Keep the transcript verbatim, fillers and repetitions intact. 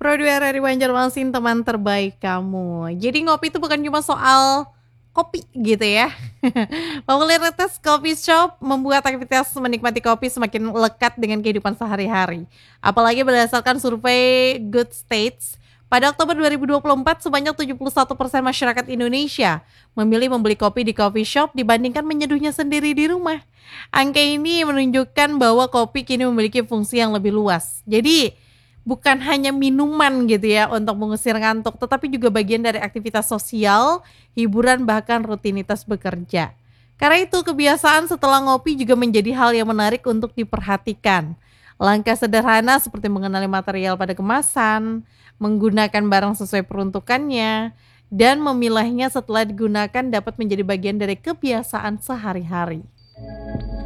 Pro dua R R I Banjarmasin, teman terbaik kamu. Jadi ngopi itu bukan cuma soal kopi gitu ya. Popularitas coffee shop membuat aktivitas menikmati kopi semakin lekat dengan kehidupan sehari-hari. Apalagi berdasarkan survei Good States, pada Oktober dua ribu dua puluh empat sebanyak tujuh puluh satu persen masyarakat Indonesia memilih membeli kopi di coffee shop dibandingkan menyeduhnya sendiri di rumah. Angka ini menunjukkan bahwa kopi kini memiliki fungsi yang lebih luas. Jadi bukan hanya minuman gitu ya untuk mengusir ngantuk, tetapi juga bagian dari aktivitas sosial, hiburan bahkan rutinitas bekerja. Karena itu kebiasaan setelah ngopi juga menjadi hal yang menarik untuk diperhatikan. Langkah sederhana seperti mengenali material pada kemasan, menggunakan barang sesuai peruntukannya, dan memilihnya setelah digunakan dapat menjadi bagian dari kebiasaan sehari-hari.